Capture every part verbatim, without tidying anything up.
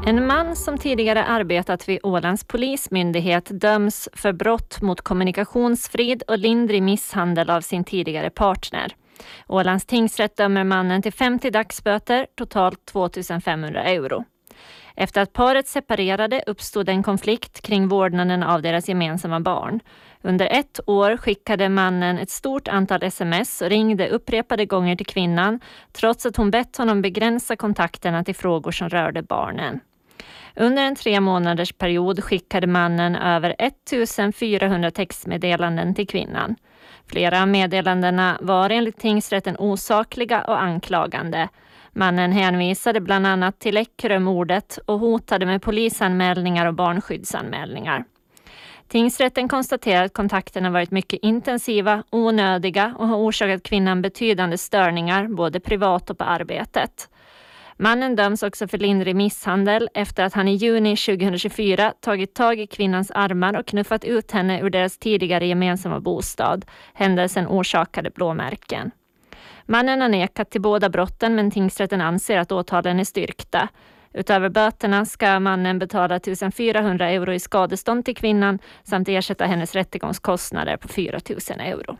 En man som tidigare arbetat vid Ålands polismyndighet döms för brott mot kommunikationsfrid och lindrig misshandel av sin tidigare partner. Ålands tingsrätt dömer mannen till femtio dagsböter, totalt tvåtusenfemhundra euro. Efter att paret separerade uppstod en konflikt kring vårdnaden av deras gemensamma barn. Under ett år skickade mannen ett stort antal sms och ringde upprepade gånger till kvinnan, trots att hon bett honom begränsa kontakterna till frågor som rörde barnen. Under en tre månaders period skickade mannen över ettusenfyrahundra textmeddelanden till kvinnan. Flera av meddelandena var enligt tingsrätten osakliga och anklagande. Mannen hänvisade bland annat till Eckerö-mordet och hotade med polisanmälningar och barnskyddsanmälningar. Tingsrätten konstaterar att kontakterna varit mycket intensiva, onödiga och har orsakat kvinnan betydande störningar både privat och på arbetet. Mannen döms också för lindrig misshandel efter att han i juni tjugohundratjugofyra tagit tag i kvinnans armar och knuffat ut henne ur deras tidigare gemensamma bostad. Händelsen orsakade blåmärken. Mannen har nekat till båda brotten, men tingsrätten anser att åtalen är styrkta. Utöver böterna ska mannen betala tusenfyrahundra euro i skadestånd till kvinnan samt ersätta hennes rättegångskostnader på fyratusen euro.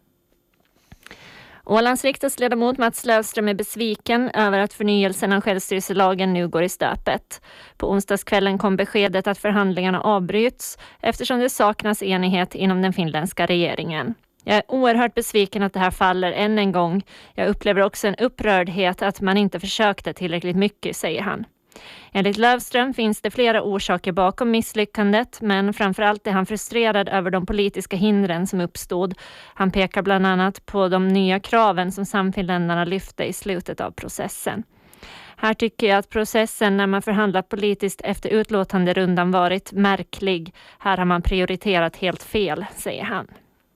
Ålands riksdagsledamot Mats Löfström är besviken över att förnyelsen av självstyrelselagen nu går i stöpet. På onsdagskvällen kom beskedet att förhandlingarna avbryts eftersom det saknas enighet inom den finländska regeringen. Jag är oerhört besviken att det här faller än en gång. Jag upplever också en upprördhet att man inte försökte tillräckligt mycket, säger han. Enligt Löfström finns det flera orsaker bakom misslyckandet, men framförallt är han frustrerad över de politiska hindren som uppstod. Han pekar bland annat på de nya kraven som samfinländarna lyfte i slutet av processen. Här tycker jag att processen när man förhandlar politiskt efter utlåtande rundan varit märklig. Här har man prioriterat helt fel, säger han.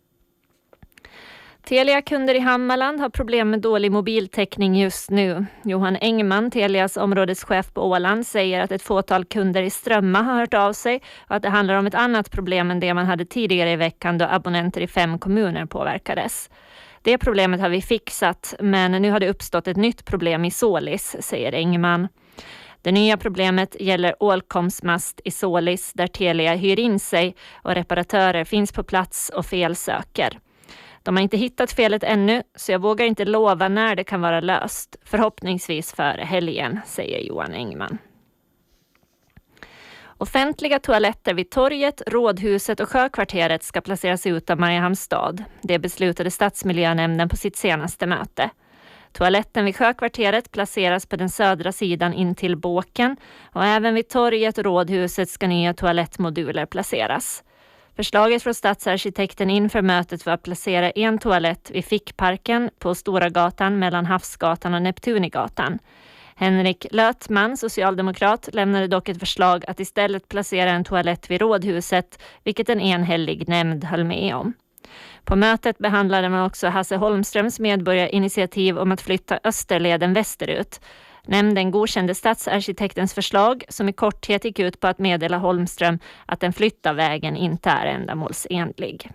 Telia-kunder i Hammarland har problem med dålig mobiltäckning just nu. Johan Engman, Telias områdeschef på Åland, säger att ett fåtal kunder i Strömma har hört av sig och att det handlar om ett annat problem än det man hade tidigare i veckan då abonnenter i fem kommuner påverkades. Det problemet har vi fixat, men nu har det uppstått ett nytt problem i Sålis, säger Engman. Det nya problemet gäller Ålkoms mast i Sålis där Telia hyr in sig och reparatörer finns på plats och felsöker. De har inte hittat felet ännu, så jag vågar inte lova när det kan vara löst. Förhoppningsvis före helgen, säger Johan Engman. Offentliga toaletter vid torget, rådhuset och sjökvarteret ska placeras ut av Mariehamns stad. Det beslutade stadsmiljönämnden på sitt senaste möte. Toaletten vid sjökvarteret placeras på den södra sidan in till båken och även vid torget och rådhuset ska nya toalettmoduler placeras. Förslaget från stadsarkitekten inför mötet var att placera en toalett vid Fickparken på Stora gatan mellan Havsgatan och Neptunigatan. Henrik Lötman, socialdemokrat, lämnade dock ett förslag att istället placera en toalett vid rådhuset, vilket en enhällig nämnd höll med om. På mötet behandlade man också Hasse Holmströms medborgarinitiativ om att flytta Österleden västerut. Nämnden godkände stadsarkitektens förslag som i korthet gick ut på att meddela Holmström att den flytta vägen inte är ändamålsenlig.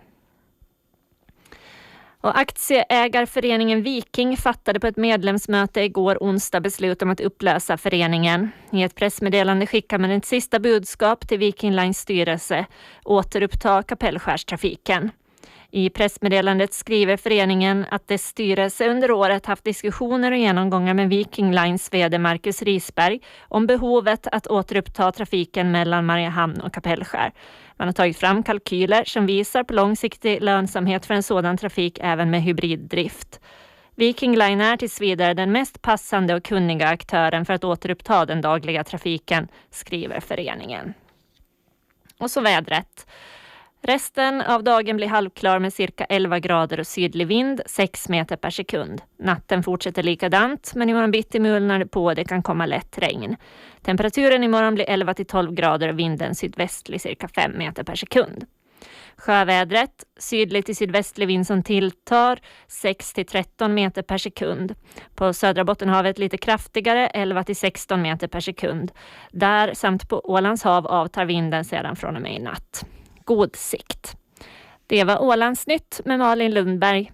Och aktieägarföreningen Viking fattade på ett medlemsmöte igår onsdag beslut om att upplösa föreningen. I ett pressmeddelande skickar man ett sista budskap till Viking Lines styrelse: återuppta Kapellskärstrafiken. I pressmeddelandet skriver föreningen att dess styrelse under året haft diskussioner och genomgångar med Viking Lines vd Marcus Risberg om behovet att återuppta trafiken mellan Mariehamn och Kapellskär. Man har tagit fram kalkyler som visar på långsiktig lönsamhet för en sådan trafik även med hybriddrift. Viking Line är tills vidare den mest passande och kunniga aktören för att återuppta den dagliga trafiken, skriver föreningen. Och så vädret. Resten av dagen blir halvklar med cirka elva grader och sydlig vind, sex meter per sekund. Natten fortsätter likadant, men imorgon bitti mulnar det på och det kan komma lätt regn. Temperaturen imorgon blir elva till tolv grader och vinden sydvästlig cirka fem meter per sekund. Sjövädret, sydlig till sydvästlig vind som tilltar, sex till tretton meter per sekund. På södra Bottenhavet lite kraftigare, elva till sexton meter per sekund. Där samt på Ålands hav avtar vinden sedan från och med i natt. God sikt. Det var Ålands nytt med Malin Lundberg.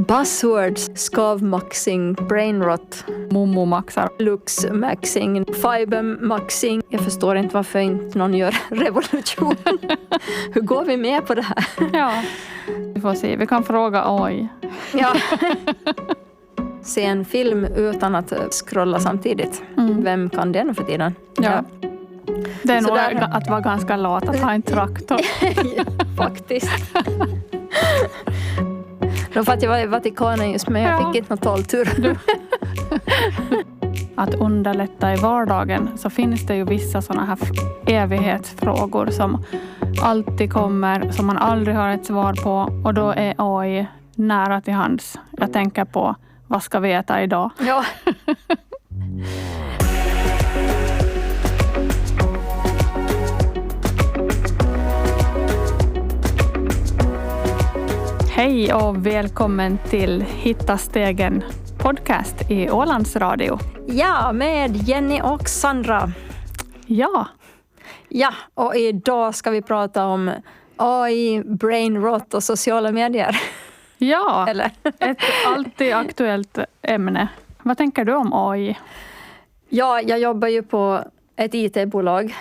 Buzzwords, skavmaxing, brainrot, Momomaxar. luxmaxing, fibermaxing. Jag förstår inte varför inte någon gör revolution. Hur går vi med på det här? Ja, vi får se. Vi kan fråga A I. Ja. Se en film utan att scrolla samtidigt. Mm. Vem kan det nu för tiden? Ja. Ja. Det är Så nog där- att vara ganska lat att ha en traktor. Faktiskt. Då för att jag var i Vatikanen just, men jag Ja. fick inte någon taltur. Att underlätta i vardagen, så finns det ju vissa sådana här evighetsfrågor som alltid kommer, som man aldrig har ett svar på, och då är A I nära till hands. Jag tänker på, vad ska vi äta idag? Ja. Hej och välkommen till Hitta stegen podcast i Ålands Radio. Ja, med Jenny och Sandra. Ja, Ja, och idag ska vi prata om A I, brainrot och sociala medier. ja. Eller? Ett alltid aktuellt ämne. Vad tänker du om A I? Ja, jag jobbar ju på ett I T-bolag.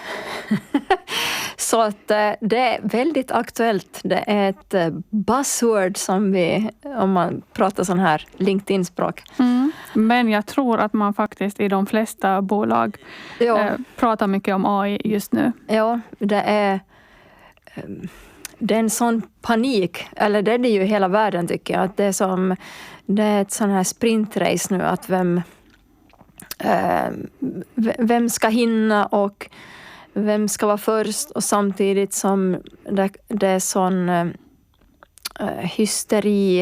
Så att eh, det är väldigt aktuellt. Det är ett eh, buzzword som vi, om man pratar sån här LinkedIn-språk. Mm. Men jag tror att man faktiskt i de flesta bolag Ja, eh, pratar mycket om A I just nu. ja, det är, eh, det är en sån panik. Eller det är det ju i hela världen tycker jag. Att det är som, det är ett sån här sprintrace nu. Att vem, eh, v- vem ska hinna och vem ska vara först, och samtidigt som det, det är sån eh, hysteri.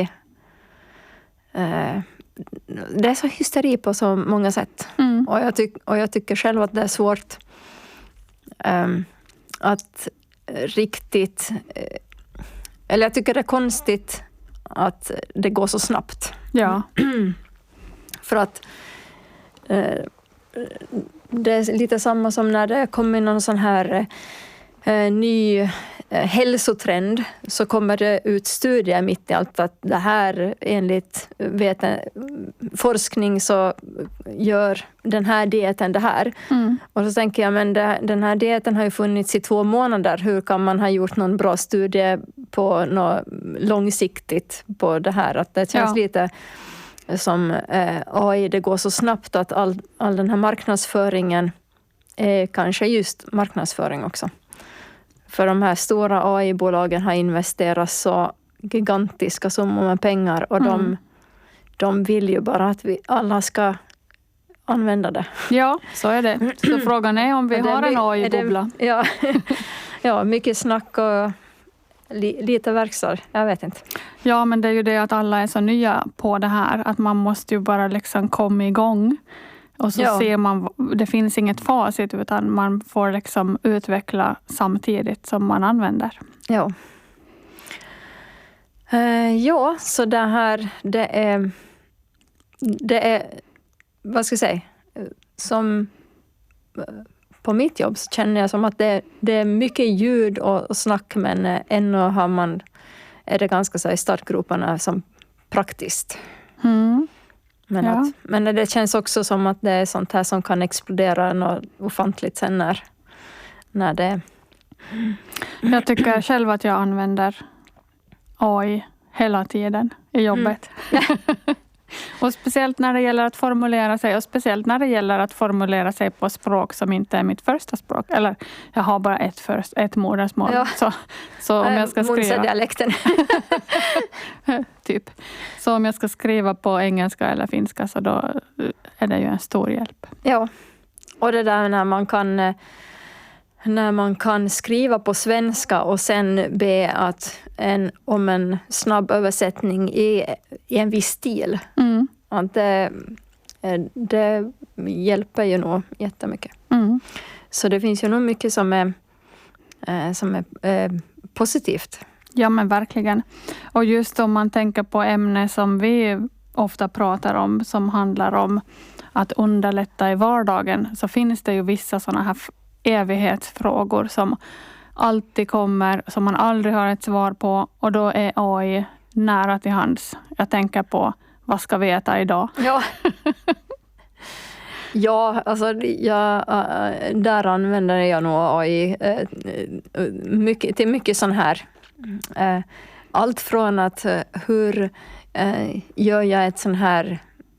Eh, det är så hysteri på så många sätt. Mm. Och, jag tyck, och jag tycker själv att det är svårt eh, att riktigt... Eh, eller jag tycker det är konstigt att det går så snabbt. Ja. För att eh, det är lite samma som när det kommer någon sån här eh, ny eh, hälsotrend, så kommer det ut studier mitt i allt att det här enligt veten, forskning så gör den här dieten det här. Mm. Och så tänker jag, men det, den här dieten har ju funnits i två månader. Hur kan man ha gjort någon bra studie på något långsiktigt på det här? Att det känns Ja. lite som eh, A I, det går så snabbt att all, all den här marknadsföringen är kanske just marknadsföring också. För de här stora A I-bolagen har investerat så gigantiska summor med pengar, och Mm. de, de vill ju bara att vi alla ska använda det. ja, så är det. Så frågan är om vi Och det är har en my- A är det- I-bubbla. Ja, ja, mycket snack och li, lite verkstad. Jag vet inte. Ja, men det är ju det att alla är så nya på det här. Att man måste ju bara liksom komma igång. Och så Ja. ser man, det finns inget facit, utan man får liksom utveckla samtidigt som man använder. Ja. Eh, ja, så det här, det är, det är, vad ska jag säga, som eh, på mitt jobb så känner jag som att det, det är mycket ljud och, och snack, men eh, ännu har man, är det ganska så här i startgroparna som praktiskt. Mm. Men, Ja. att, men det känns också som att det är sånt här som kan explodera något ofantligt sen när, när det... Jag tycker själv att jag använder A I hela tiden i jobbet. Mm. Och speciellt när det gäller att formulera sig, och speciellt när det gäller att formulera sig på språk som inte är mitt första språk. Eller jag har bara ett, först, ett modersmål. Ja. Så, så om jag ska skriva... Munsa-dialekten. typ. Så om jag ska skriva på engelska eller finska, så då är det ju en stor hjälp. Ja, och det där när man kan eh, när man kan skriva på svenska och sen be att en, om en snabb översättning i, i en viss stil. Mm. Att det, eh, det hjälper ju nog jättemycket. Mm. Så det finns ju nog mycket som är, eh, som är eh, positivt. Ja, men verkligen. Och just om man tänker på ämnen som vi ofta pratar om, som handlar om att underlätta i vardagen, så finns det ju vissa sådana här evighetsfrågor som alltid kommer, som man aldrig har ett svar på, och då är A I nära till hands. Jag tänker på vad ska vi äta idag? Ja. Ja, alltså jag, där använder jag nog A I mycket, till mycket sån här. Allt från att hur gör jag ett sån här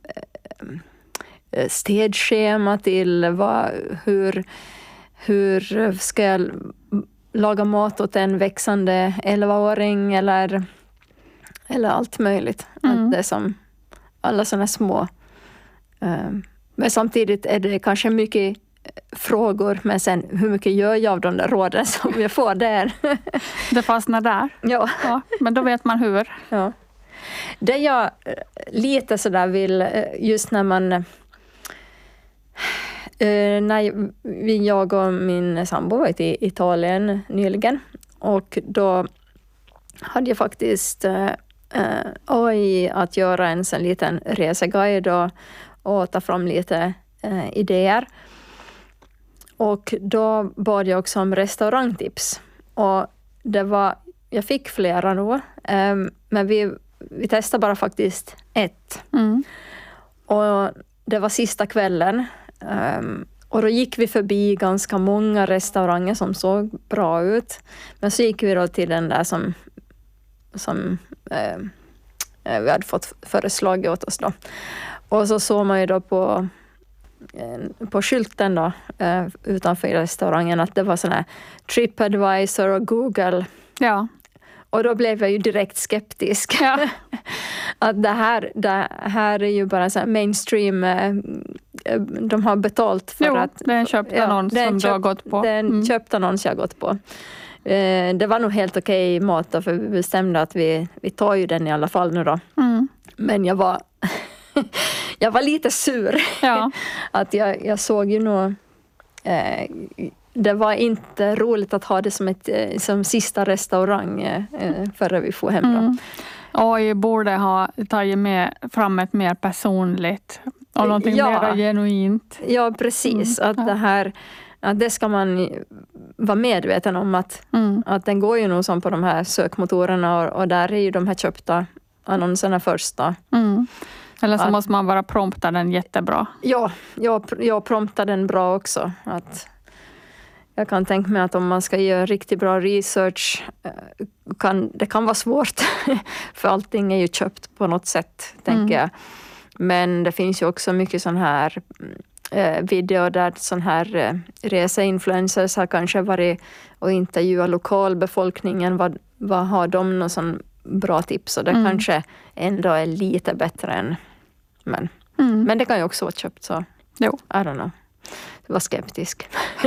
städschema till vad, hur, hur ska jag laga mat åt en växande elvaåring eller, eller allt möjligt. Mm. Att det är som alla såna små. Men samtidigt är det kanske mycket frågor, men sen hur mycket gör jag av de där råden som jag får där? Det fastnar där. Ja. Ja, men då vet man hur. Ja. Det jag lite sådär vill, just när man när vi, jag och min sambo var i Italien nyligen, och då hade jag faktiskt A I att göra en sån liten reseguide och, och ta fram lite eh, idéer. Och då bad jag också om restaurangtips. Och det var, jag fick flera då, eh, men vi, vi testade bara faktiskt ett. Mm. Och det var sista kvällen. Eh, och då gick vi förbi ganska många restauranger som såg bra ut. Men så gick vi då till den där som, som eh, vi hade fått föreslag åt oss då. Och så såg man ju då på, på skylten då, utanför restaurangen att det var sån här TripAdvisor och Google. Ja. Och då blev jag ju direkt skeptisk. Ja. Att det här, det här är ju bara så här mainstream. De har betalt för jo, att... det är en köpt annons ja, som köp, du har gått på. Det är en mm. köpt annons jag har gått på. Det var nog helt okej mat då, för vi bestämde att vi, vi tar ju den i alla fall nu då. Mm. Men jag var... jag var lite sur. Ja. Att jag, jag såg ju nog... Eh, det var inte roligt att ha det som, ett, som sista restaurang eh, före vi får hem då. Mm. A I borde ha tagit med fram ett mer personligt och någonting ja. mer genuint. Ja, precis. Mm. Att Ja. det här... Att det ska man vara medveten om, att, Mm. att den går ju nog som på de här sökmotorerna, och, och där är ju de här köpta annonserna första. Mm. Eller så att, måste man bara prompta den jättebra. Ja, jag, jag promptar den bra också. Att jag kan tänka mig att om man ska göra riktigt bra research, kan, det kan vara svårt. För allting är ju köpt på något sätt, tänker Mm. jag. Men det finns ju också mycket sån här eh, video där sån här eh, reseinfluencers har kanske varit och intervjuat lokalbefolkningen. Vad, vad har de någon sån bra tips? Och det Mm. kanske ändå är lite bättre än... Men, Mm. men det kan ju också vara köpt, så Jo. I don't know. Jag var skeptisk.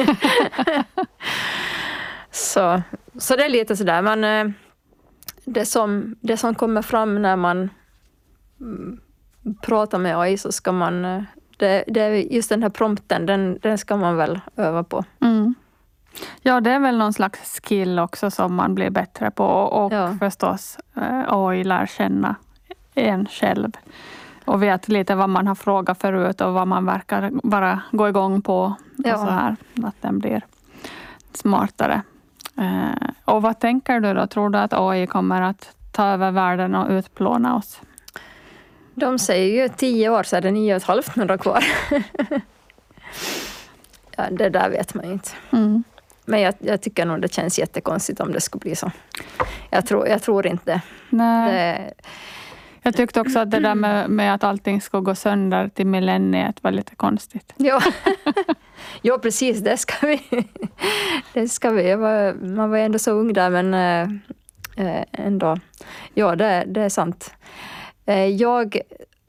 så, så det är lite sådär. Man, eh, det, som, det som kommer fram när man mm, pratar med A I, så ska man... Eh, det, det är just den här prompten, den, den ska man väl öva på. Mm. Ja, det är väl någon slags skill också som man blir bättre på. Och Ja. förstås eh, A I lär känna en själv. Och vet lite vad man har frågat förut och vad man verkar bara gå igång på. Ja. Och så här, att den blir smartare. Eh, och vad tänker du då? Tror du att A I kommer att ta över världen och utplåna oss? De säger ju tio år, så är det nio och ett halvt några kvar. ja, det där vet man ju inte. Mm. Men jag, jag tycker nog det känns jättekonstigt om det skulle bli så. Jag tror, jag tror inte. Nej. Det, Jag tyckte också att det där med, med att allting ska gå sönder till millenniet var lite konstigt. ja. ja, precis. Det ska vi. det ska vi. Jag var, man var ändå så ung där, men äh, ändå. Ja, det, det är sant. Äh, jag...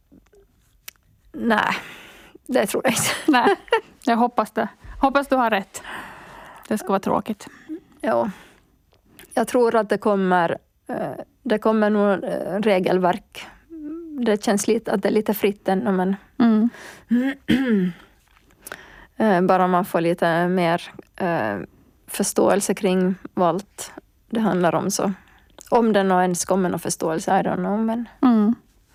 Nej, det tror jag inte. Nej, jag hoppas det. Hoppas du har rätt. Det ska vara tråkigt. Ja. Jag tror att det kommer... Äh, det kommer nog äh, regelverk. Det känns lite att det är lite fritt ännu, men... Mm. Bara man får lite mer eh, förståelse kring vad allt det handlar om. Så. Om det nog ens kommer någon förståelse, I don't know. Men... Mm.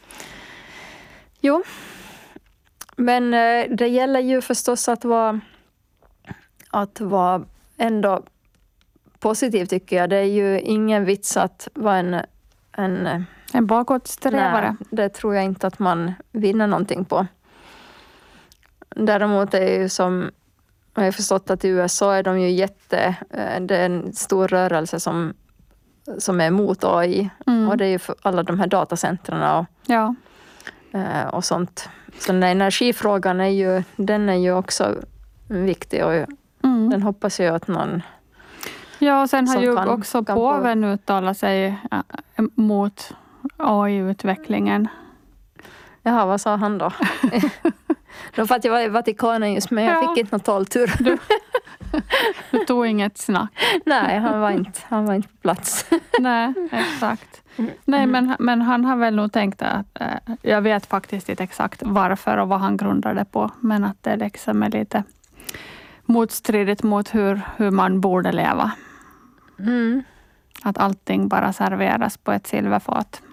Jo. Men eh, det gäller ju förstås att vara, att vara ändå positiv, tycker jag. Det är ju ingen vits att vara en, en En bakåtsträvare. Nej, det tror jag inte att man vinner någonting på. Däremot är det ju som jag har förstått att i U S A är de ju jätte, det är en stor rörelse som, som är emot A I. Mm. Och det är ju för alla de här datacentrarna och, ja. och sånt. Så den energifrågan är ju, den är ju också viktig och mm. den hoppas jag att någon... Ja, och sen har ju kan, också kan påven på... uttalat sig mot A I-utvecklingen. Jaha, vad sa han då? Då för att jag var i Vatikanen just, men jag ja. fick inte någon taltur. Du, du tog inget snack. Nej, han var inte, han var inte på plats. Nej, exakt. Nej, men, men han har väl nog tänkt att, äh, jag vet faktiskt inte exakt varför och vad han grundar det på, men att det liksom är lite motstridigt mot hur, hur man borde leva. Mm. Att allting bara serveras på ett silverfat.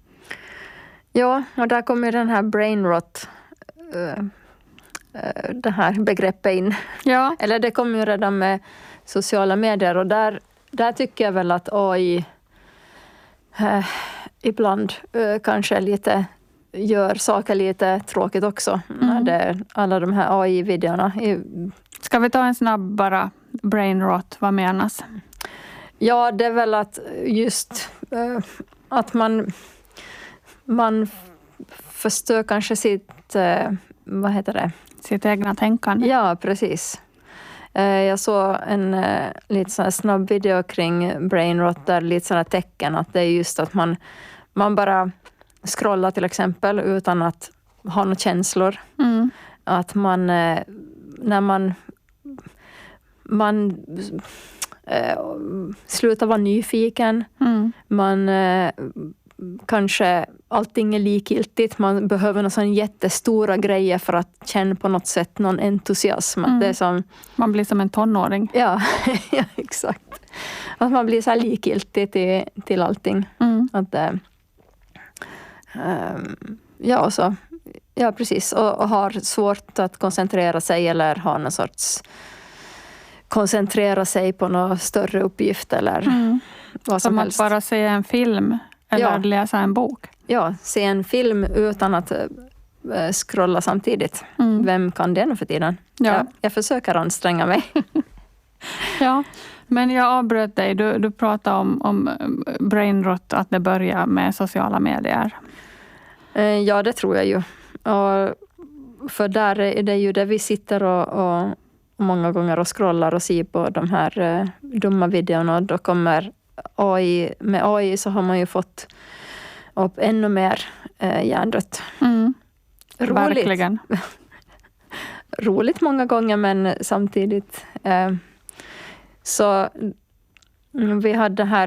Ja, och där kommer den här brain rot, uh, uh, det här begreppet in. Ja. Eller det kommer ju redan med sociala medier och där, där tycker jag väl att A I uh, ibland uh, kanske lite gör saker lite tråkigt också. Mm. När det, alla de här A I-videorna. Ska vi ta en snabb bara brain rot, vad menas? Ja, det är väl att just uh, att man man förstör kanske sitt, uh, vad heter det? Sitt egna tänkande. Ja, precis. Uh, jag såg en uh, lite sån här snabb video kring brain rot där lite sådana tecken att det är just att man, man bara scrollar till exempel utan att ha några känslor. Mm. Att man, uh, när man man Eh, sluta vara nyfiken. Mm. Man eh, kanske allting är likgiltigt. Man behöver någon sån jättestora grejer för att känna på något sätt någon entusiasm. Mm. Att det är som, man blir som en tonåring. Ja, ja exakt. Att man blir så här likgiltig till, till allting. Mm. Att, eh, ja, så, ja, precis. Och, och har svårt att koncentrera sig eller ha någon sorts koncentrera sig på någon större uppgift eller mm. vad som, som helst. Som att bara se en film eller ja. läsa en bok. Ja, se en film utan att uh, scrolla samtidigt. Mm. Vem kan det nu för tiden? Ja. Jag, jag försöker anstränga mig. Ja, men jag avbröt dig. Du, du pratade om, om brain rot, att det börjar med sociala medier. Uh, ja, det tror jag ju. Och för där är det ju där vi sitter och, och många gånger och scrollar och ser på de här uh, dumma videorna. Då kommer A I, med A I så har man ju fått upp ännu mer uh, hjärndött. Mm. Roligt. Verkligen. Roligt många gånger, men samtidigt uh, så mm, vi hade här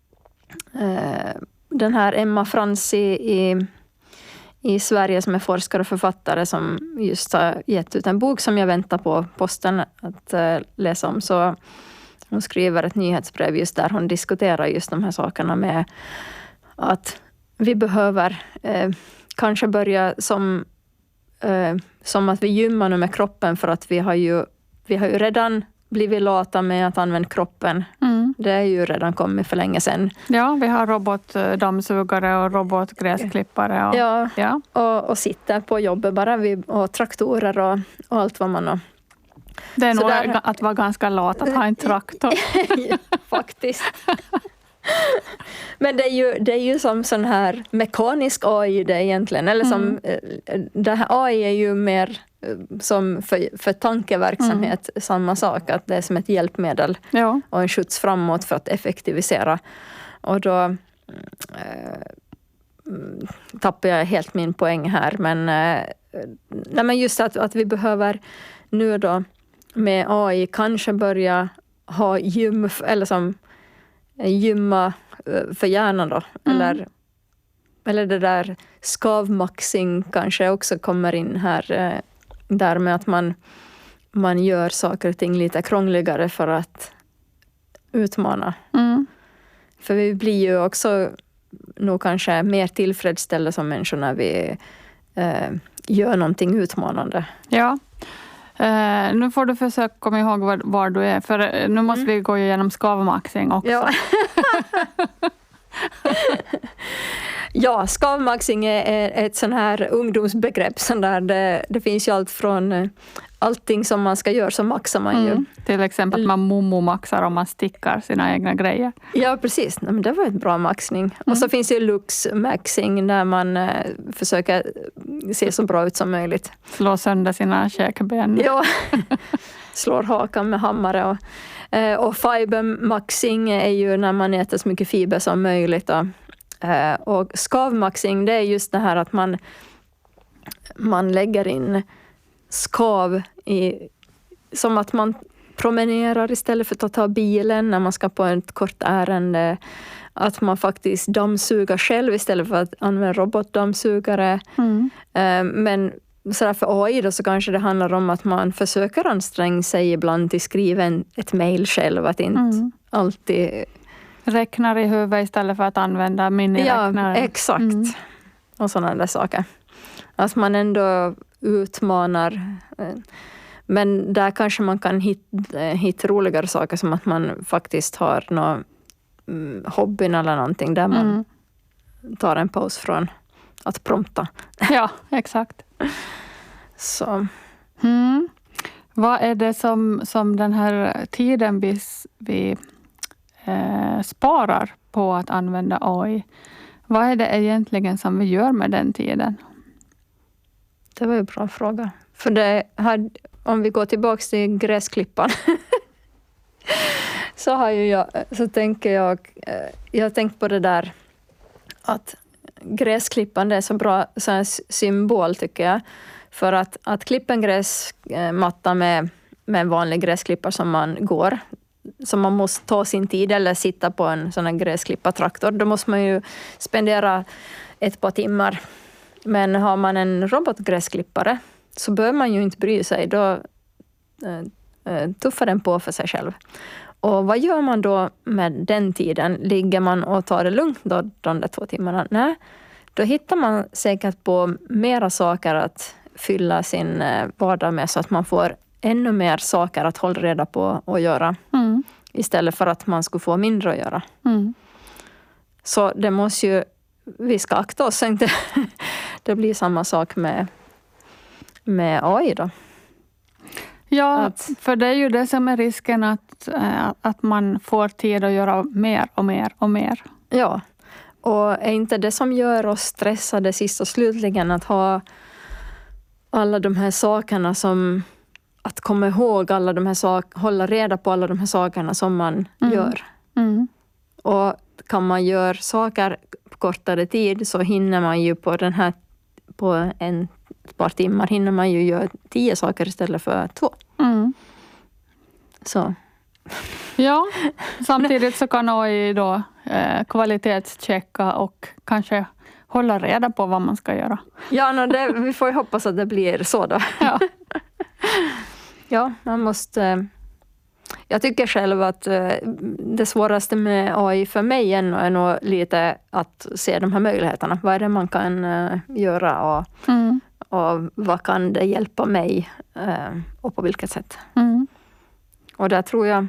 uh, den här Emma Frans i, i i Sverige som är forskare och författare som just har gett ut en bok som jag väntar på posten att uh, läsa om. Så hon skriver ett nyhetsbrev just där hon diskuterar just de här sakerna med att vi behöver uh, kanske börja som, uh, som att vi gymmar nu med kroppen för att vi har ju, vi har ju redan blivit lata med att använda kroppen. Mm. Det är ju redan kommit för länge sedan. Ja, vi har robotdammsugare och robotgräsklippare. Och, ja, ja. Och, och sitter på jobbet bara vid, och traktorer och, och allt vad man har. Det är så nog där, att vara ganska lat att ha en traktor. Ja, faktiskt. Men det är ju, det är ju som sån här mekanisk A I det egentligen. Eller som, mm. det här A I är ju mer som för, för tankeverksamhet mm. samma sak. Att det är som ett hjälpmedel ja. och en skjuts framåt för att effektivisera. Och då eh, tappar jag helt min poäng här. Men, eh, nej, men just att, att vi behöver nu då med A I kanske börja ha gym, eller som gymma för hjärnan då. Mm. Eller, eller det där skavmaxing kanske också kommer in här. Eh, där med att man, man gör saker och ting lite krångligare för att utmana. Mm. För vi blir ju också nog kanske mer tillfredsställda som människor när vi eh, gör någonting utmanande. Ja. Uh, nu får du försöka komma ihåg var, var du är. För uh, nu måste mm. vi gå igenom skavmaxing också. Ja. Ja, skavmaxing är ett sån här ungdomsbegrepp. Sån där det, det finns ju allt från allting som man ska göra så maxar man ju. Mm. Till exempel att man momo-maxar om man stickar sina egna grejer. Ja, precis. Men det var ett bra maxning. Mm. Och så finns det lux-maxing där man eh, försöker se så bra ut som möjligt. Slå sönder sina käkben. Ja, slår hakan med hammare. Och, eh, och fibermaxing är ju när man äter så mycket fiber som möjligt. Och, eh, och skavmaxing, det är just det här att man, man lägger in skav i, som att man promenerar istället för att ta bilen när man ska på ett kort ärende. Att man faktiskt dammsuger själv istället för att använda robotdammsugare. Mm. Men så för A I då så kanske det handlar om att man försöker anstränga sig ibland till skriva en, ett mejl själv. Att inte mm. alltid... Räknar i huvudet istället för att använda miniräknare. Ja, exakt. Mm. Och sådana där saker. Att man ändå utmanar. Men där kanske man kan hitta, hitta roligare saker som att man faktiskt har någon hobbyn eller någonting där man mm. tar en paus från att prompta. Ja, exakt. Så. Mm. Vad är det som, som den här tiden vi, vi eh, sparar på att använda A I? Vad är det egentligen som vi gör med den tiden? Det var ju en bra fråga. För det här, om vi går tillbaka till gräsklippan så har ju jag, så tänker jag, jag har tänkt på det där att gräsklippan, det är så bra så här symbol tycker jag. För att, att klippa en gräsmatta med, med en vanlig gräsklippa som man går, som man måste ta sin tid eller sitta på en sån här gräsklippartraktor, då måste man ju spendera ett par timmar. Men har man en robotgräsklippare så bör man ju inte bry sig. Då eh, tuffar den på för sig själv. Och vad gör man då med den tiden? Ligger man och tar det lugnt då, de där två timmarna? Nej, då hittar man säkert på mera saker att fylla sin vardag med så att man får ännu mer saker att hålla reda på och göra. Mm. Istället för att man skulle få mindre att göra. Mm. Så det måste ju, vi ska akta oss så inte det blir samma sak med, med A I då. Ja, att, för det är ju det som är risken att, att man får tid att göra mer och mer och mer. Ja, och är inte det som gör oss stressade sist och slutligen att ha alla de här sakerna som, att komma ihåg alla de här sakerna, hålla reda på alla de här sakerna som man mm. gör. Mm. Och kan man göra saker på kortare tid så hinner man ju på den här, på en ett par timmar hinner man ju göra tio saker istället för två. Mm. Så. Ja, samtidigt så kan A I då eh, kvalitetschecka och kanske hålla reda på vad man ska göra. Ja, no, det, vi får ju hoppas att det blir så då. Ja, ja man måste... Jag tycker själv att det svåraste med A I för mig ännu är nog lite att se de här möjligheterna. Vad är det man kan göra och, mm. och vad kan det hjälpa mig och på vilket sätt. Mm. Och där tror jag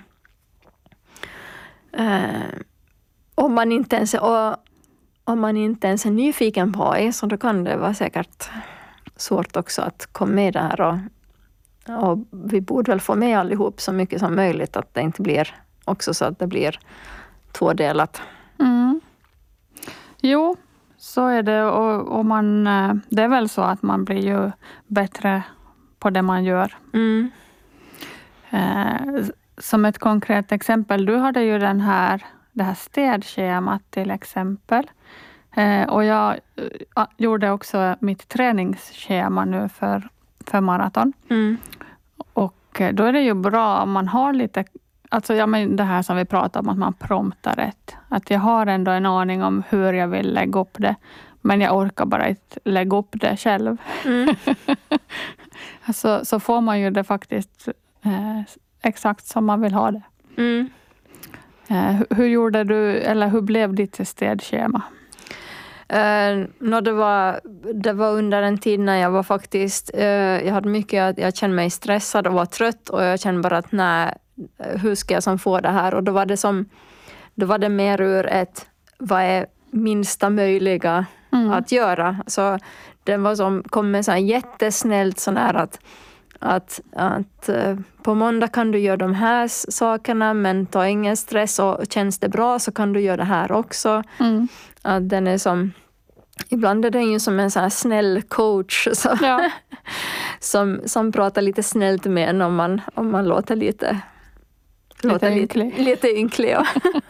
eh, om man inte ens och, om man inte ens är nyfiken på A I så då kan det vara säkert svårt också att komma med där och Och vi borde väl få med allihop så mycket som möjligt att det inte blir också så att det blir tvådelat. Mm. Jo, så är det. Och, och man, det är väl så att man blir ju bättre på det man gör. Mm. Eh, som ett konkret exempel, du hade ju den här, det här städschemat till exempel. Eh, och jag eh, gjorde också mitt träningsschema nu för för maraton. Mm. Och då är det ju bra om man har lite, alltså ja, men det här som vi pratar om, att man promptar rätt. Att jag har ändå en aning om hur jag vill lägga upp det. Men jag orkar bara inte lägga upp det själv. Mm. alltså, så får man ju det faktiskt eh, exakt som man vill ha det. Mm. Eh, hur, hur gjorde du, eller hur blev ditt städschema? Uh, no, det, var, det var under en tid när jag var faktiskt, uh, jag hade mycket, jag kände mig stressad och var trött och jag kände bara att nej, hur ska jag som få det här? Och då var det som, då var det mer ur ett, vad är minsta möjliga Mm. att göra. Så den var som, kom med så här jättesnällt sån här att, att, att eh, på måndag kan du göra de här sakerna, men ta ingen stress, och känns det bra så kan du göra det här också. Mm. Att den är som, ibland är den ju som en så här snäll coach så, Ja. som, som pratar lite snällt med en om man, om man låter lite Lite låter ynklig. Lite, lite ynklig, ja.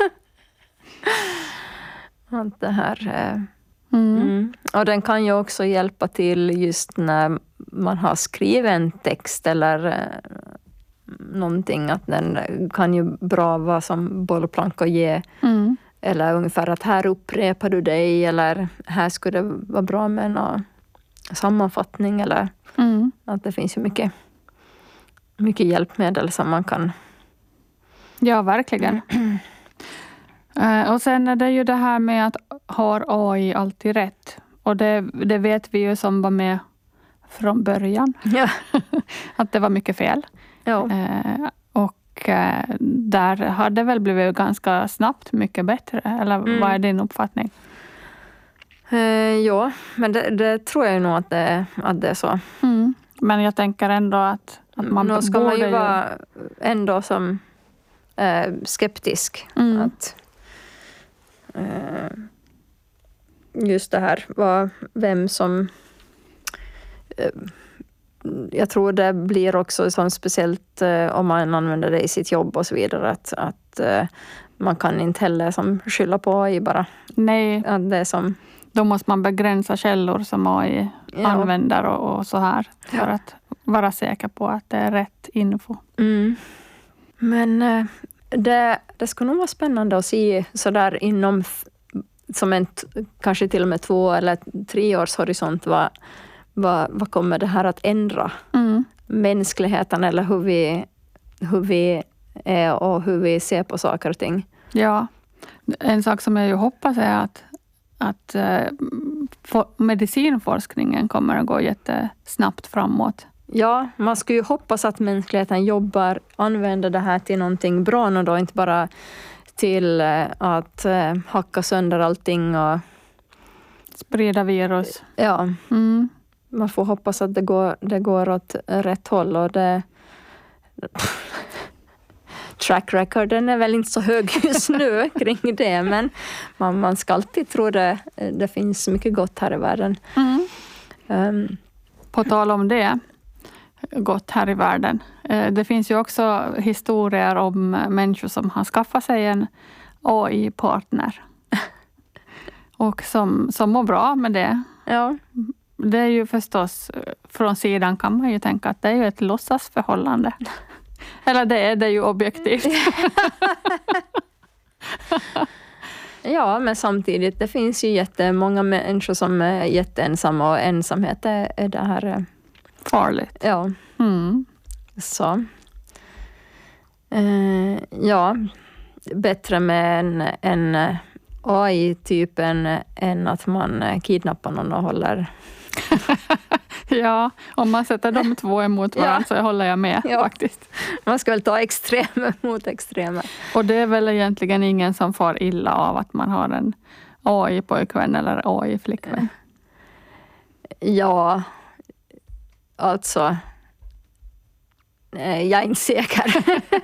Att det här, eh, Mm. mm. Och den kan ju också hjälpa till just när man har skrivit en text eller eh, någonting, att den kan ju bra vara som bollplank och ge, Mm. eller ungefär att här upprepar du dig, eller här skulle det vara bra med någon sammanfattning, eller Mm. att det finns ju mycket, mycket hjälpmedel som man kan. Ja, verkligen. Eh, och sen är det ju det här med att har A I alltid rätt? Och det, det vet vi ju som var med från början. Ja. Att det var mycket fel. Ja. Eh, och eh, där har det väl blivit ganska snabbt mycket bättre. Eller Mm. vad är din uppfattning? Eh, ja, men det, det tror jag ju nog att det, att det är så. Mm. Men jag tänker ändå att, att man Nå ska borde man ju ju... vara ändå som eh, skeptisk. Mm. Att, eh, just det här, vad, vem som... Eh, jag tror det blir också som speciellt eh, om man använder det i sitt jobb och så vidare, att, att eh, man kan inte heller som skylla på A I bara. Nej, Att det är som, då måste man begränsa källor som A I Ja. använder och, och så här. För Ja. att vara säker på att det är rätt info. mm. Men eh, det, det skulle nog vara spännande att se så där inom f- som en t- kanske till och med två eller tre års horisont, vad, vad, vad kommer det här att ändra Mm. mänskligheten, eller hur vi, hur vi är och hur vi ser på saker och ting. Ja, en sak som jag ju hoppas är att, att eh, for, medicinforskningen kommer att gå jättesnabbt framåt. Ja, man skulle ju hoppas att mänskligheten jobbar, använder det här till någonting bra, och då inte bara till eh, att eh, hacka sönder allting. Och, Sprida virus. ja, Mm. man får hoppas att det går, det går åt rätt håll. Och det, track recorden är väl inte så hög just nu kring det, men man, man ska alltid tro det, det finns mycket gott här i världen. Mm. Um, På tal om det, gott här i världen. Eh, Det finns ju också historier om människor som har skaffat sig en A I-partner. Och som, som mår bra med det. ja, Det är ju förstås, från sidan kan man ju tänka att det är ju ett låtsasförhållande. Eller det är det ju objektivt. ja, men samtidigt, det finns ju jättemånga människor som är jätteensamma, och ensamhet är, är det här. eh, Farligt. Ja, Mm. så. Eh, ja, bättre med en, en A I-typ än, än att man eh, kidnappar någon och håller. Ja, om man sätter de två emot varandra Ja. så håller jag med Ja. faktiskt. Man ska väl ta extremer mot extremer. Och det är väl egentligen ingen som far illa av att man har en A I-pojkvän eller A I-flickvän. Ja, alltså. eh, Jag är inte säker.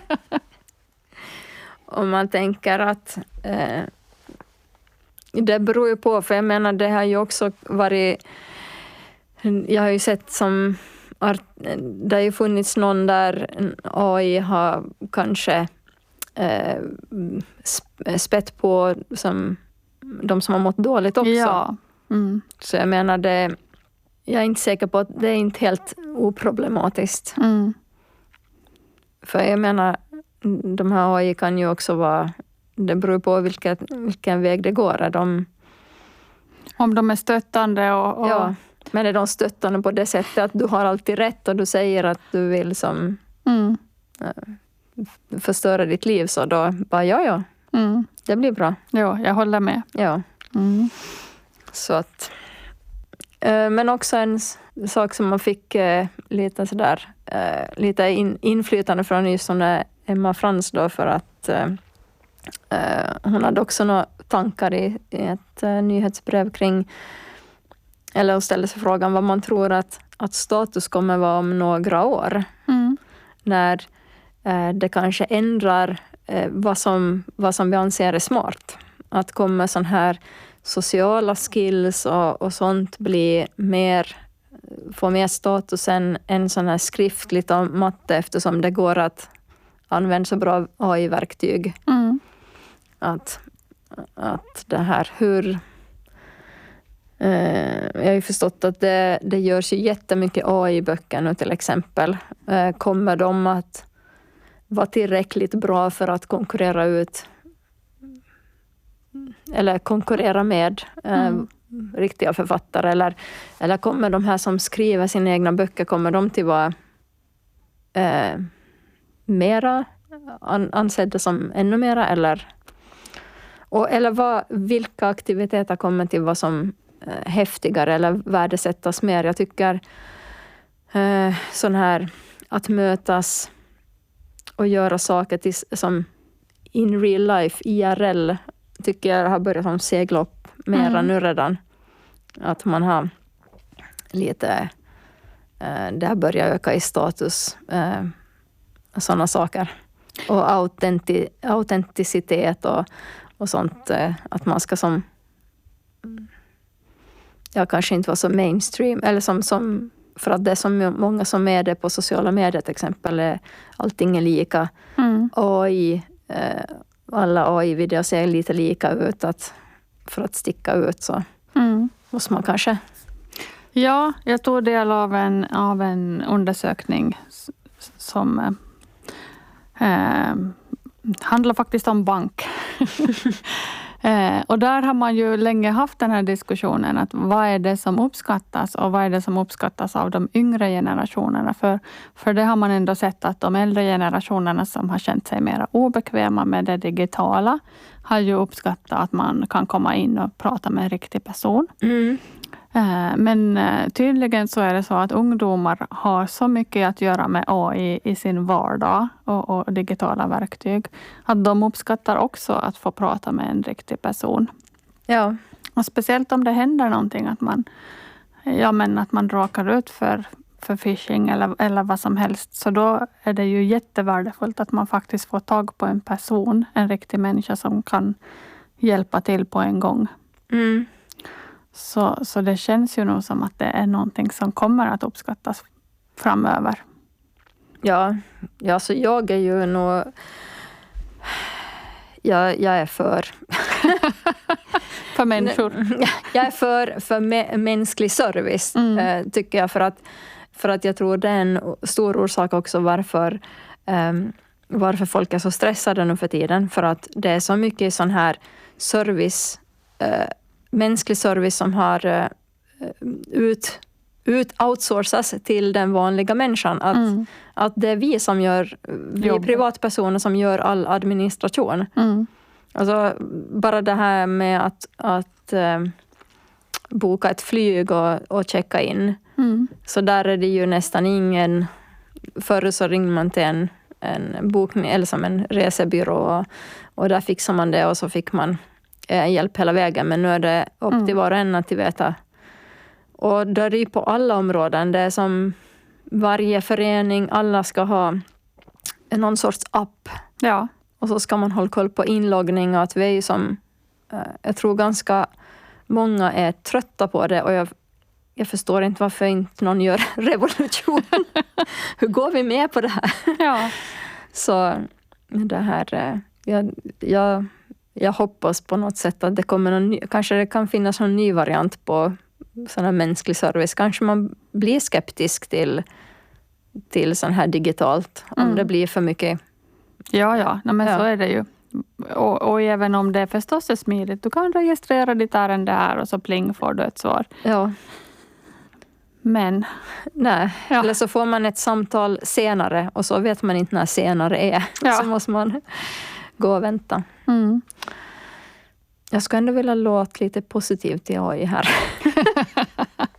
Om man tänker att eh, det beror ju på, för jag menar det har ju också varit, jag har ju sett som art, det har ju funnits någon där A I har kanske eh, sp- spett på som de som har mått dåligt också. Ja. Mm. Så jag menar det, jag är inte säker på att det är inte helt oproblematiskt. Mm. För jag menar, de här A I kan ju också vara, det beror på vilket, vilken väg det går. Är de, Om de är stöttande och... och ja, men är de stöttande på det sättet att du har alltid rätt och du säger att du vill som Mm. förstöra ditt liv, så då bara ja, ja, Mm. det blir bra. Jo, jag håller med. Ja, Mm. så att. eh, Men också en s- sak som man fick eh, lite sådär, eh, lite in, inflytande från just som där Emma Frans då, för att eh, eh, hon hade också något tankar i, i ett uh, nyhetsbrev kring, eller att ställa sig frågan vad man tror att, att status kommer vara om några år. Mm. När uh, det kanske ändrar uh, vad, som, vad som vi anser är smart. Att kommer sån här sociala skills och, och sånt bli mer, få mer status än, än sån här skriftligt om matte, eftersom det går att använda så bra A I-verktyg. Mm. Att, att det här hur... Eh, jag har ju förstått att det, det görs ju jättemycket A I-böcker nu till exempel. Eh, kommer de att vara tillräckligt bra för att konkurrera ut eller konkurrera med eh, mm. riktiga författare? Eller, eller kommer de här som skriver sina egna böcker, kommer de till vara eh, mera an, ansedda som ännu mera? Eller, och, eller vad, vilka aktiviteter kommer till vara som eh, häftigare eller värdesättas mer? Jag tycker eh, sån här att mötas och göra saker till, som in real life, I R L, tycker jag har börjat som segla upp mera mm. nu redan. Att man har lite, eh, det har börjat öka i status, eh, sådana saker. Och autenti, autenticitet och, och sånt, eh, att man ska som, jag kanske inte vara så mainstream, eller som, som för att det är så många som är det på sociala medier till exempel, är allting är lika. Mm. A I, eh, alla A I-videor ser lite lika ut, att för att sticka ut så mm. måste man kanske... Ja, jag tog del av en, av en undersökning som eh, handlar faktiskt om bank. eh, och där har man ju länge haft den här diskussionen att vad är det som uppskattas och vad är det som uppskattas av de yngre generationerna. För, för det har man ändå sett att de äldre generationerna som har känt sig mer obekväma med det digitala har ju uppskattat att man kan komma in och prata med en riktig person. Mm. Men tydligen så är det så att ungdomar har så mycket att göra med A I i sin vardag och, och digitala verktyg att de uppskattar också att få prata med en riktig person. Ja. Och speciellt om det händer någonting, att man, ja, men att man råkar ut för, för phishing eller, eller vad som helst, så då är det ju jättevärdefullt att man faktiskt får tag på en person, en riktig människa som kan hjälpa till på en gång. Mm. Så, så det känns ju nog som att det är någonting som kommer att uppskattas framöver. Ja, ja så jag är ju nog... Jag, jag är för... för människor. Jag är för, för mä- mänsklig service, mm. äh, tycker jag. För att, för att jag tror det är en stor orsak också varför, ähm, varför folk är så stressade nu för tiden. För att det är så mycket sån här service... Äh, mänsklig service som har uh, ut, ut outsourcas till den vanliga människan. Att, mm. att det är vi som gör, vi är privatpersoner som gör all administration. Mm. Alltså bara det här med att, att uh, boka ett flyg och, och checka in. Mm. Så där är det ju nästan ingen, förr så ringde man till en, en bokning eller som en resebyrå och, och där fixar man det och så fick man hjälp hela vägen, men nu är det upp till mm. var och en att veta. Och det är ju på alla områden. Det är som varje förening, alla ska ha någon sorts app. Ja. Och så ska man hålla koll på inloggning och att vi är som, jag tror ganska många är trötta på det och jag, jag förstår inte varför inte någon gör revolution. Hur går vi med på det här? Ja. Så det här, jag, jag Jag hoppas på något sätt att det kommer någon ny, kanske det kan finnas någon ny variant på sån här mänsklig service. Kanske man blir skeptisk till, till sån här digitalt om mm. det blir för mycket. Ja, ja, no, men ja. Så är det ju. Och, och även om det förstås är smidigt, du kan registrera ditt ärende här och så pling får du ett svar. Ja. Men. Nej, ja. Eller så får man ett samtal senare och så vet man inte när senare är. Ja. Så måste man gå och vänta. Mm. Jag skulle ändå vilja låta lite positivt till A I här.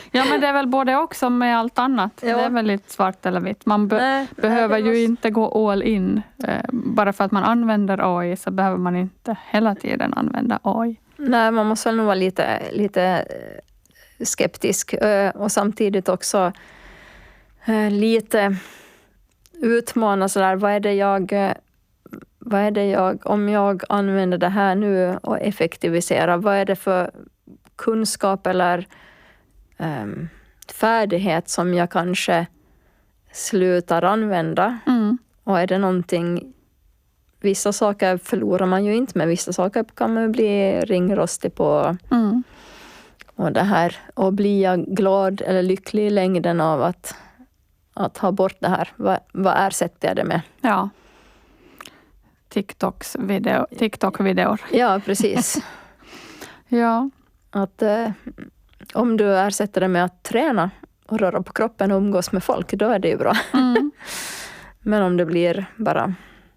Ja, men det är väl både också med allt annat. Ja. Det är väl lite svart eller vitt. Man be- Nej, behöver nej, det ju måste- inte gå all in. Eh, bara för att man använder A I så behöver man inte hela tiden använda A I. Nej, man måste väl nog vara lite, lite eh, skeptisk eh, och samtidigt också eh, lite utmana sådär, vad är det jag, eh, vad är det jag, om jag använder det här nu och effektiviserar, vad är det för kunskap eller um, färdighet som jag kanske slutar använda? Mm. Och är det någonting, vissa saker förlorar man ju inte, men vissa saker kan man bli ringrostig på. Mm. Och det här, och blir jag glad eller lycklig i längden av att, att ha bort det här? Vad, vad ersätter jag det med? Ja. TikToks video, TikTok-videor. Ja, precis. Ja. Att eh, om du ersätter det med att träna och röra på kroppen och umgås med folk, då är det ju bra. Mm. Men om det blir bara...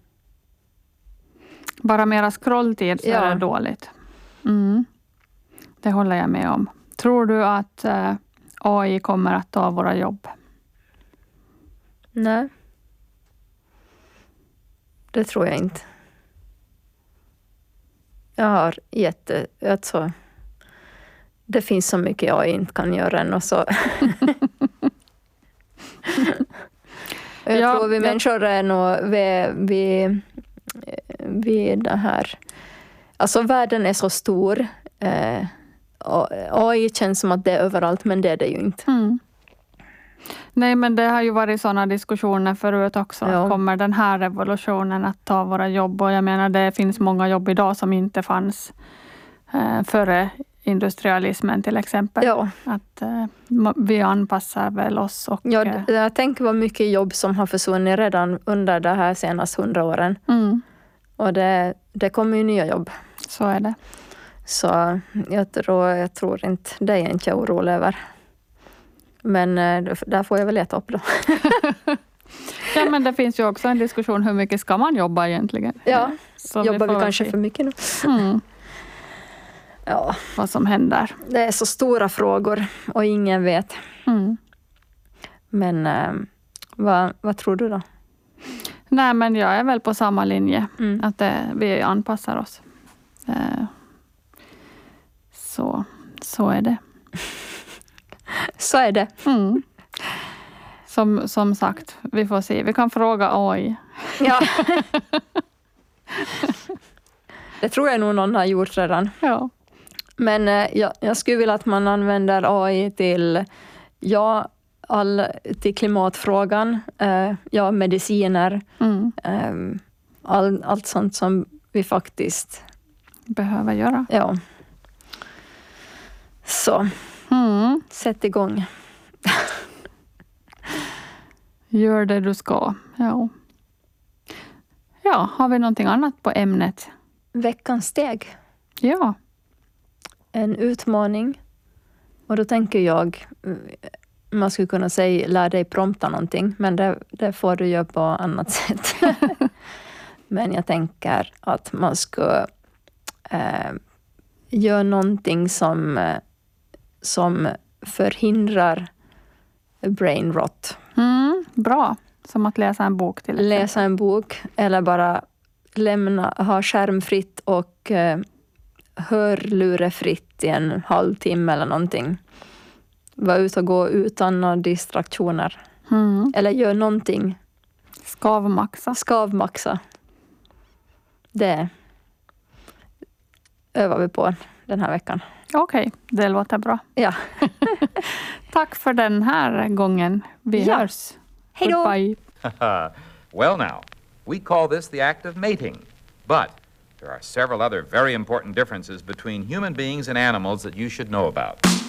Bara mera scrolltid så Ja. är det dåligt. Mm. Det håller jag med om. Tror du att eh, A I kommer att ta våra jobb? Nej. Det tror jag inte. Jag har jätte... Alltså, det finns så mycket jag inte kan göra än och så... jag Ja, tror vi jag- människor är nog vi, vi, vi det här... Alltså världen är så stor. Eh, och A I känns som att det är överallt, men det är det ju inte. Mm. Nej, men det har ju varit sådana diskussioner förut också. Ja. Kommer den här revolutionen att ta våra jobb? Och jag menar, det finns många jobb idag som inte fanns eh, före industrialismen till exempel. Ja, Att eh, ma- vi anpassar väl oss. Och, ja eh, d- jag tänker vad mycket jobb som har försvunnit redan under de här senaste hundra åren. mm, Och det, det kommer ju nya jobb. så är det. Så jag tror, jag tror inte, det är jag inte orolig över. Men eh, där får jag väl leta upp då. Ja, men det finns ju också en diskussion, hur mycket ska man jobba egentligen? Ja, Så jobbar vi får kanske se. för mycket nu? Mm, Ja, vad som händer. det är så stora frågor och ingen vet. Mm. Men eh, vad, vad tror du då? Nej, men jag är väl på samma linje. Mm. Att det, vi anpassar oss. Eh, så, så är det. Så är det. Mm. Som, som sagt, vi får se. Vi kan fråga A I. Ja. Det tror jag nog någon har gjort redan. Ja. Men eh, jag, jag skulle vilja att man använder A I till, ja, all, till klimatfrågan, eh, ja, mediciner, Mm. eh, all, allt sånt som vi faktiskt, Behöver göra. ja. Så, Mm. sätt igång. Gör det du ska. Ja. Ja, har vi någonting annat på ämnet? Veckans steg, Ja. en utmaning. Och då tänker jag, man skulle kunna säga, lär dig prompta någonting, men det, det får du göra på annat sätt. Men jag tänker att man ska eh, göra någonting som, eh, som förhindrar brain rot. Mm. Bra. Som att läsa en bok till exempel. Läsa en bok eller bara lämna, ha skärmfritt och eh, hörlurefritt i en halvtimme eller någonting. Var ute och gå utan några distraktioner. Mm. Eller gör någonting. Skavmaxa. Skavmaxa. Det övar vi på den här veckan. Okej, det låter bra. Ja. Tack för den här gången. Vi Ja. hörs. Hej då! Goodbye. Well, now, we call this the act of mating. But there are several other very important differences between human beings and animals that you should know about.